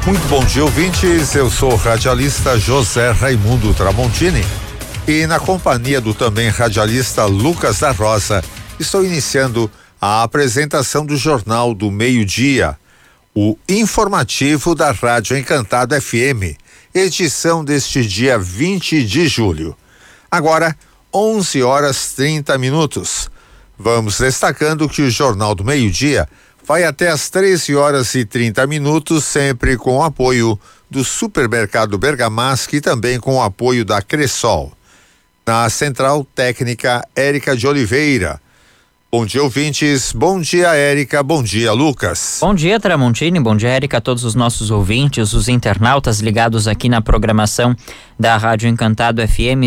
Muito bom dia, ouvintes. Eu sou o radialista José Raimundo Tramontini e, na companhia do também radialista Lucas da Rosa, estou iniciando a apresentação do Jornal do Meio-Dia, o informativo da Rádio Encantado FM, edição deste dia 20 de julho. Agora, 11h30. Vamos destacando que o Jornal do Meio-Dia vai até às 13h30, sempre com o apoio do Supermercado Bergamasque e também com o apoio da Cressol. Na Central Técnica, Érica de Oliveira. Bom dia, ouvintes. Bom dia, Érica. Bom dia, Lucas. Bom dia, Tramontini. Bom dia, Érica, a todos os nossos ouvintes, os internautas ligados aqui na programação da Rádio Encantado FM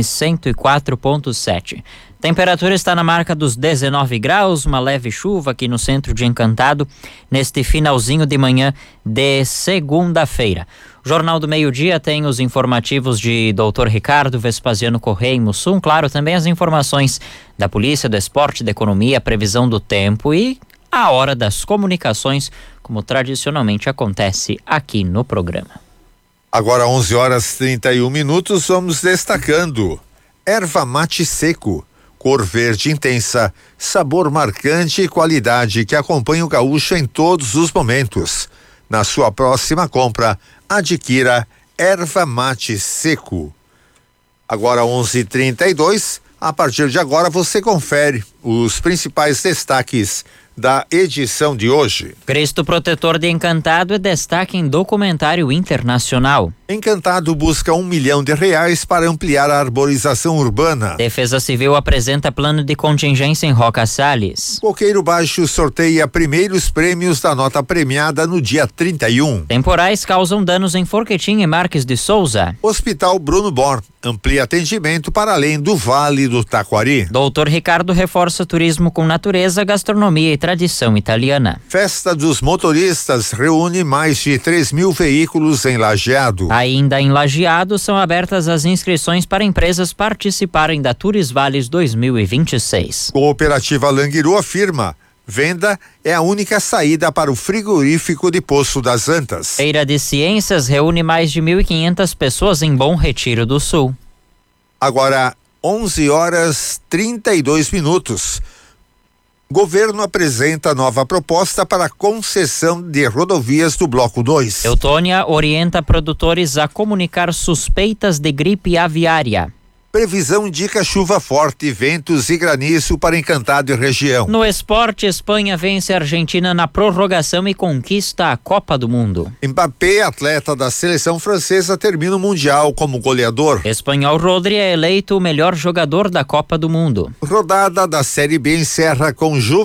104.7. Temperatura está na marca dos 19 graus, uma leve chuva aqui no centro de Encantado, neste finalzinho de manhã de segunda-feira. O Jornal do Meio-Dia tem os informativos de Dr. Ricardo Vespasiano Correia em Mussum, claro, também as informações da polícia, do esporte, da economia, a previsão do tempo e a hora das comunicações, como tradicionalmente acontece aqui no programa. Agora 11h31, vamos destacando. Erva mate seco, cor verde intensa, sabor marcante e qualidade que acompanha o gaúcho em todos os momentos. Na sua próxima compra, adquira erva mate seco. Agora 11h32, a partir de agora você confere os principais destaques da edição de hoje. Cristo Protetor de Encantado é destaque em documentário internacional. Encantado busca R$1 milhão para ampliar a arborização urbana. Defesa Civil apresenta plano de contingência em Roca Salles. Coqueiro Baixo sorteia primeiros prêmios da nota premiada no dia 31. Temporais causam danos em Forquetim e Marques de Souza. Hospital Bruno Born amplia atendimento para além do Vale do Taquari. Doutor Ricardo reforça turismo com natureza, gastronomia e tradição italiana. Festa dos Motoristas reúne mais de 3.000 veículos em Lajeado. Ainda em Lajeado são abertas as inscrições para empresas participarem da Turisvales 2026. Cooperativa Languiru afirma: venda é a única saída para o frigorífico de Poço das Antas. Feira de Ciências reúne mais de 1.500 pessoas em Bom Retiro do Sul. Agora 11h32. Governo apresenta nova proposta para concessão de rodovias do Bloco 2. Eutônia orienta produtores a comunicar suspeitas de gripe aviária. Previsão indica chuva forte, ventos e granizo para Encantado e região. No esporte, Espanha vence a Argentina na prorrogação e conquista a Copa do Mundo. Mbappé, atleta da seleção francesa, termina o Mundial como goleador. Espanhol Rodri é eleito o melhor jogador da Copa do Mundo. Rodada da Série B encerra com